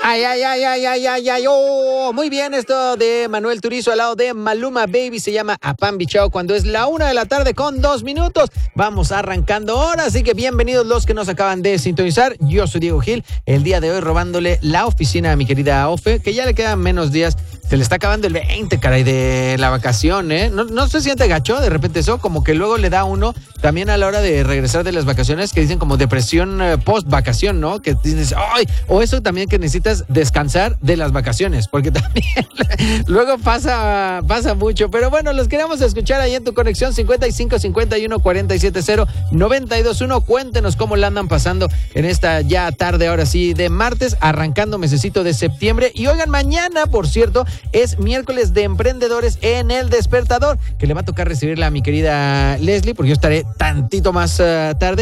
Ay, ay, ay, ay, ay, ay, ay, oh, muy bien esto de Manuel Turizo al lado de Maluma Baby, se llama Apam Bichao cuando es la 1:00 con 2 minutos. Vamos arrancando ahora, así que bienvenidos los que nos acaban de sintonizar. Yo soy Diego Gil, el día de hoy robándole la oficina a mi querida Ofe, que ya le quedan menos días. Se le está acabando el 20, caray, de la vacación, ¿eh? ¿No se siente gacho de repente eso? Como que luego le da a uno también a la hora de regresar de las vacaciones, que dicen como depresión post-vacación, ¿no? Que dices, ¡ay! O eso también que necesitas descansar de las vacaciones, porque también luego pasa mucho. Pero bueno, los queremos escuchar ahí en tu conexión 55 51 47 0 92 1. Cuéntenos cómo la andan pasando en esta ya tarde, ahora sí, de martes, arrancando mesecito de septiembre. Y oigan, mañana, por cierto, es miércoles de emprendedores en El Despertador, que le va a tocar recibirla a mi querida Leslie, porque yo estaré tantito más tarde.